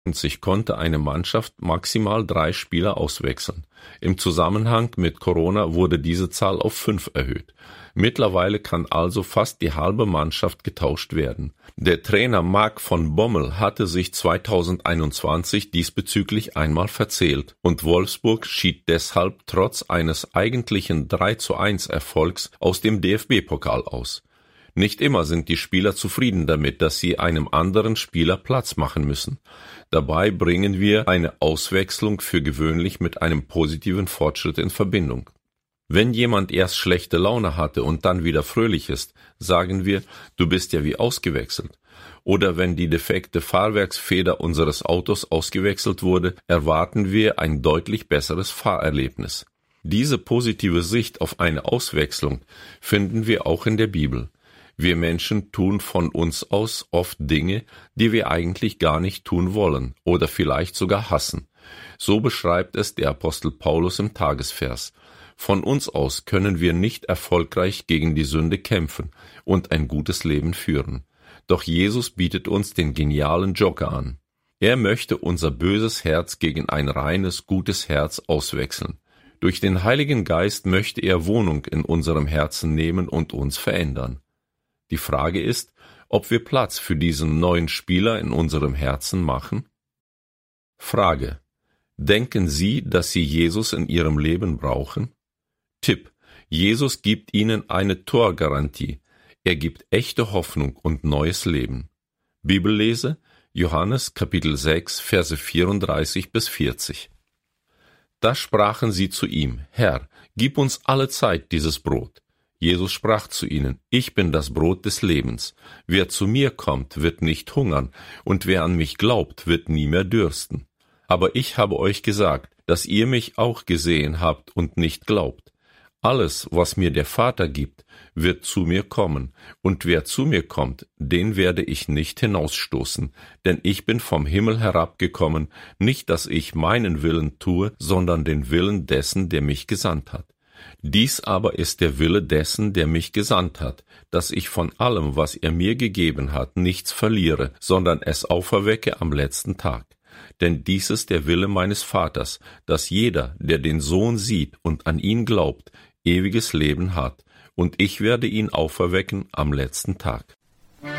1990 konnte eine Mannschaft maximal 3 Spieler auswechseln. Im Zusammenhang mit Corona wurde diese Zahl auf 5 erhöht. Mittlerweile kann also fast die halbe Mannschaft getauscht werden. Der Trainer Marc von Bommel hatte sich 2021 diesbezüglich einmal verzählt und Wolfsburg schied deshalb trotz eines eigentlichen 3:1 Erfolgs aus dem DFB-Pokal aus. Nicht immer sind die Spieler zufrieden damit, dass sie einem anderen Spieler Platz machen müssen. Dabei bringen wir eine Auswechslung für gewöhnlich mit einem positiven Fortschritt in Verbindung. Wenn jemand erst schlechte Laune hatte und dann wieder fröhlich ist, sagen wir, du bist ja wie ausgewechselt. Oder wenn die defekte Fahrwerksfeder unseres Autos ausgewechselt wurde, erwarten wir ein deutlich besseres Fahrerlebnis. Diese positive Sicht auf eine Auswechslung finden wir auch in der Bibel. Wir Menschen tun von uns aus oft Dinge, die wir eigentlich gar nicht tun wollen oder vielleicht sogar hassen. So beschreibt es der Apostel Paulus im Tagesvers. Von uns aus können wir nicht erfolgreich gegen die Sünde kämpfen und ein gutes Leben führen. Doch Jesus bietet uns den genialen Joker an. Er möchte unser böses Herz gegen ein reines, gutes Herz auswechseln. Durch den Heiligen Geist möchte er Wohnung in unserem Herzen nehmen und uns verändern. Die Frage ist, ob wir Platz für diesen neuen Spieler in unserem Herzen machen? Frage: Denken Sie, dass Sie Jesus in Ihrem Leben brauchen? Tipp: Jesus gibt Ihnen eine Torgarantie. Er gibt echte Hoffnung und neues Leben. Bibellese: Johannes Kapitel 6, Verse 34 bis 40. Da sprachen sie zu ihm: Herr, gib uns alle Zeit dieses Brot. Jesus sprach zu ihnen: Ich bin das Brot des Lebens. Wer zu mir kommt, wird nicht hungern, und wer an mich glaubt, wird nie mehr dürsten. Aber ich habe euch gesagt, dass ihr mich auch gesehen habt und nicht glaubt. Alles, was mir der Vater gibt, wird zu mir kommen, und wer zu mir kommt, den werde ich nicht hinausstoßen, denn ich bin vom Himmel herabgekommen, nicht, dass ich meinen Willen tue, sondern den Willen dessen, der mich gesandt hat. Dies aber ist der Wille dessen, der mich gesandt hat, dass ich von allem, was er mir gegeben hat, nichts verliere, sondern es auferwecke am letzten Tag. Denn dies ist der Wille meines Vaters, dass jeder, der den Sohn sieht und an ihn glaubt, ewiges Leben hat, und ich werde ihn auferwecken am letzten Tag.